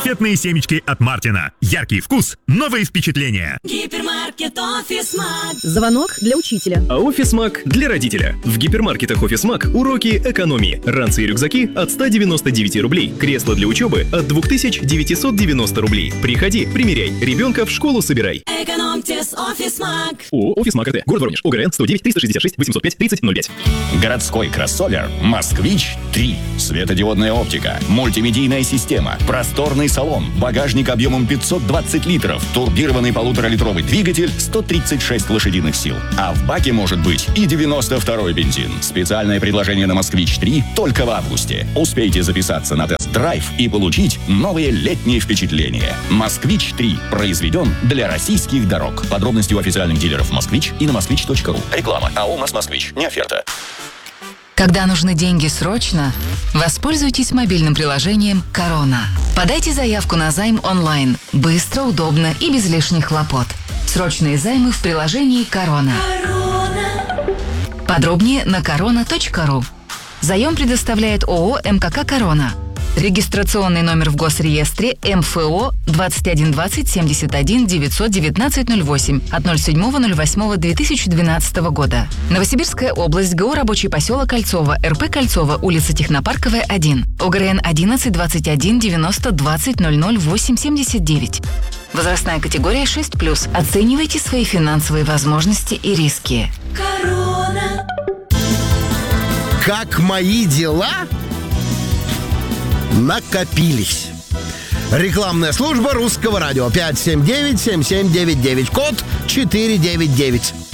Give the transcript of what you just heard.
Конфетные семечки от Мартина. Яркий вкус, новые впечатления. Гипермаркет Офисмаг. Звонок для учителя. А Офисмаг для родителя. В гипермаркетах Офисмаг уроки экономии. Ранцы и рюкзаки от 199 рублей. Кресло для учебы от 2990 рублей. Приходи, примеряй. Ребенка в школу собирай. Экономьте с Офисмаг. ООО «Офисмаг РТ». Город Воронеж. ОГРН 109 366 805 3005. Городской кроссовер «Москвич-3». Светодиодная оптика, мультимедийная система, просторный салон, багажник объемом 520 литров, турбированный 1,5-литровый двигатель, 136 лошадиных сил. А в баке может быть и 92-й бензин. Специальное предложение на «Москвич-3» только в августе. Успейте записаться на тест-драйв и получить новые летние впечатления. «Москвич-3» произведен для российских дорог. Подробности у официальных дилеров «Москвич» и на москвич.ру. Реклама. А у нас «Москвич». Не оферта. Когда нужны деньги срочно, воспользуйтесь мобильным приложением «Корона». Подайте заявку на займ онлайн. Быстро, удобно и без лишних хлопот. Срочные займы в приложении «Корона». Подробнее на korona.ru. Заем предоставляет ООО «МКК Корона». Регистрационный номер в Госреестре МФО 2120 71 919 08 от 07.08.2012 года. Новосибирская область, ГО «Рабочий поселок Кольцово», РП Кольцово, улица Технопарковая, 1. ОГРН 11 21 90 20 00 8 79. Возрастная категория 6+. Оценивайте свои финансовые возможности и риски. Корона. Как мои дела накопились. Рекламная служба Русского радио. 579-7799. Код 499.